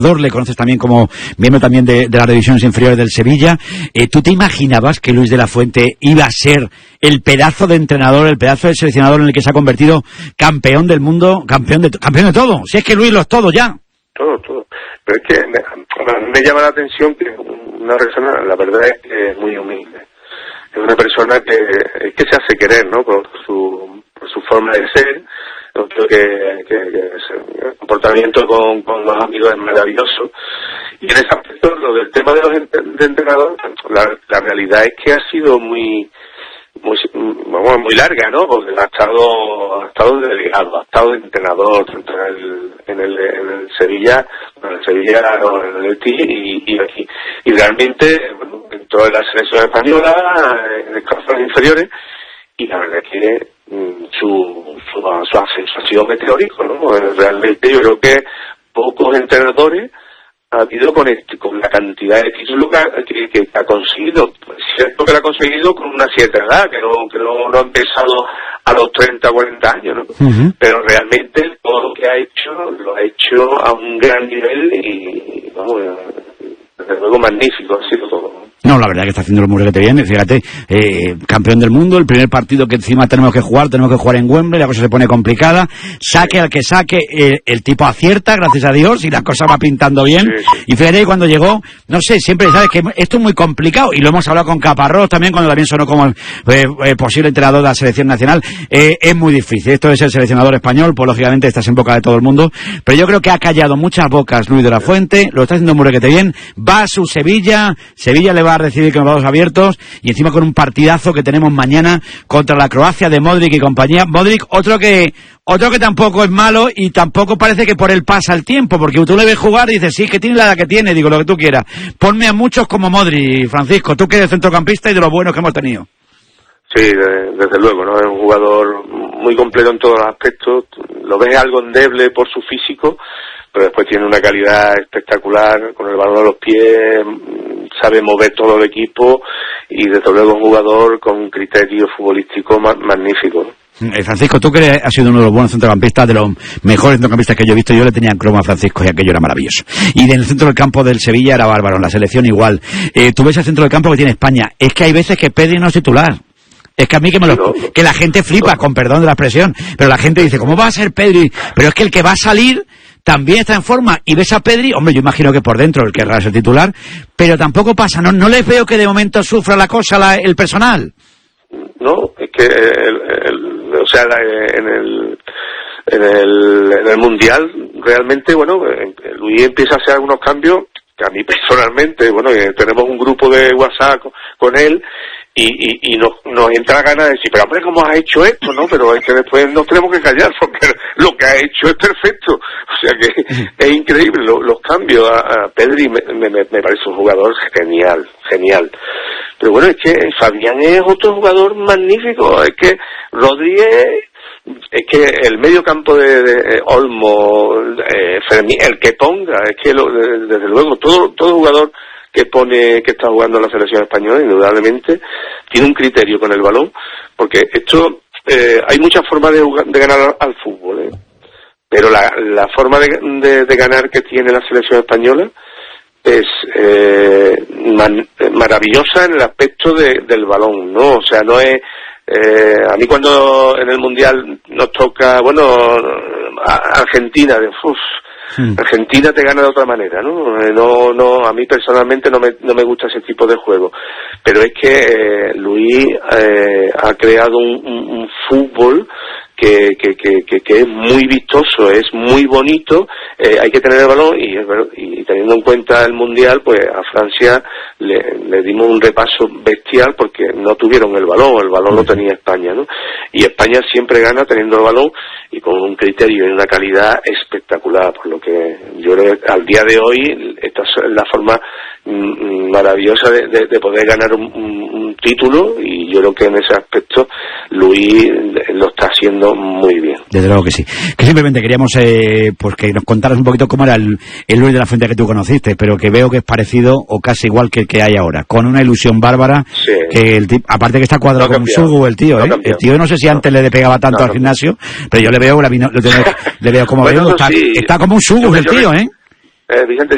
Le conoces también como miembro también de las divisiones inferiores del Sevilla. ¿Tú te imaginabas que Luis de la Fuente iba a ser el pedazo de entrenador, el pedazo de seleccionador en el que se ha convertido campeón del mundo, campeón de todo? Si es que Luis lo es todo ya. Todo. Pero es que me llama la atención que una persona, la verdad es que es muy humilde. Es una persona que se hace querer, ¿no? Por su forma de ser. Yo creo que el comportamiento con los amigos es maravilloso. Y en ese aspecto, lo del tema de los entrenadores, la realidad es que ha sido muy larga, ¿no? Porque ha estado de delegado, ha estado de entrenador tanto en el Sevilla, en el Betis y aquí. Y realmente, bueno, entró en la selección española, en escalafones inferiores, y la verdad es que su ascenso ha sido meteórico, ¿no? Realmente yo creo que pocos entrenadores ha habido con la cantidad de títulos que ha conseguido. Es cierto que lo ha conseguido con una cierta edad, que no ha empezado a los 30 o 40 años, ¿no? Uh-huh. Pero realmente todo lo que ha hecho, lo ha hecho a un gran nivel y, vamos, desde luego magnífico ha sido todo. No, la verdad que está haciendo lo muy que te viene, fíjate, campeón del mundo, el primer partido que encima tenemos que jugar en Wembley, la cosa se pone complicada, saque al que saque, el tipo acierta, gracias a Dios, y la cosa va pintando bien, sí. Y fíjate cuando llegó, no sé, siempre sabes que esto es muy complicado, y lo hemos hablado con Caparrós también, cuando también sonó como el posible entrenador de la selección nacional, es muy difícil, esto es el seleccionador español, pues lógicamente estás en boca de todo el mundo, pero yo creo que ha callado muchas bocas Luis de la Fuente, lo está haciendo muy requete bien, va a su Sevilla le va a recibir con los brazos abiertos y encima con un partidazo que tenemos mañana contra la Croacia de Modric y compañía. Modric, otro que tampoco es malo y tampoco parece que por él pasa el tiempo, porque tú le ves jugar y dices, sí, que tiene la edad que tiene, digo, lo que tú quieras. Ponme a muchos como Modric, Francisco, tú que eres centrocampista y de los buenos que hemos tenido. Sí, desde luego, ¿no? Es un jugador muy completo en todos los aspectos, lo ves algo endeble por su físico, pero después tiene una calidad espectacular, con el balón a los pies, sabe mover todo el equipo y desde luego un jugador con un criterio futbolístico magnífico. Francisco, tú que has sido uno de los buenos centrocampistas, de los mejores centrocampistas que yo he visto, yo le tenía en cromo a Francisco y aquello era maravilloso. Y en el centro del campo del Sevilla era bárbaro, en la selección igual. Tú ves el centro del campo que tiene España, es que hay veces que Pedri no es titular. Es que a mí que la gente flipa, con perdón de la expresión, pero la gente dice, ¿cómo va a ser Pedri? Pero es que el que va a salir también está en forma, y ves a Pedri, hombre, yo imagino que por dentro el querrá ser titular, pero tampoco pasa, no les veo que de momento sufra la cosa el personal. No, es que en el Mundial realmente, bueno, Luis empieza a hacer algunos cambios que a mí personalmente, bueno, tenemos un grupo de WhatsApp con él y nos entra ganas de decir, pero hombre, ¿cómo has hecho esto? ¿No? Pero es que después nos tenemos que callar porque lo que ha hecho es perfecto. O sea que es increíble los cambios. A Pedri me parece un jugador genial. Pero bueno, es que Fabián es otro jugador magnífico. Es que Rodríguez, es que el medio campo de Olmo, Fermín, el que ponga, es que desde luego todo jugador que está jugando en la selección española, indudablemente, tiene un criterio con el balón, porque esto, hay muchas formas de ganar al fútbol, pero la forma de ganar que tiene la selección española es maravillosa en el aspecto del balón, ¿no? O sea, no es... a mí cuando en el Mundial nos toca, bueno, Argentina, Argentina te gana de otra manera, ¿no? A mí personalmente no me gusta ese tipo de juego, pero es que Luis ha creado un fútbol que es muy vistoso, es muy bonito, hay que tener el balón y teniendo en cuenta el Mundial, pues a Francia le dimos un repaso bestial porque no tuvieron el balón lo tenía España, ¿no? Y España siempre gana teniendo el balón y con un criterio y una calidad espectacular, por lo que yo al día de hoy esta es la forma maravillosa de poder ganar un título, y yo creo que en ese aspecto Luis lo está haciendo muy bien. Desde luego que sí. Que simplemente queríamos pues que nos contaras un poquito cómo era el Luis de la Fuente que tú conociste, pero que veo que es parecido o casi igual que el que hay ahora, con una ilusión bárbara, sí. Que el tipo, aparte que está cuadrado como un sugo el tío, el tío no sé si antes le pegaba tanto al gimnasio, pero yo le veo como veo, está como un sugo el tío, Vicente.